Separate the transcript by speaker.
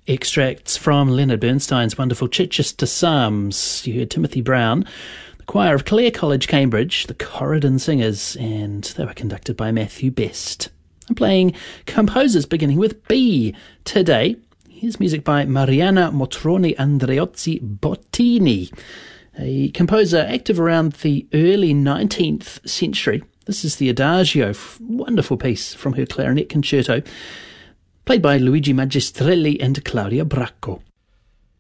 Speaker 1: Extracts from Leonard Bernstein's wonderful Chichester Psalms. You heard Timothy Brown, the choir of Clare College, Cambridge, the Corridon Singers, and they were conducted by Matthew Best. I'm playing composers beginning with B today. Here's music by Mariana Motroni Andreozzi Bottini, a composer active around the early 19th century. This is the Adagio, wonderful piece from her clarinet concerto, played by Luigi Magistrelli and Claudia Bracco.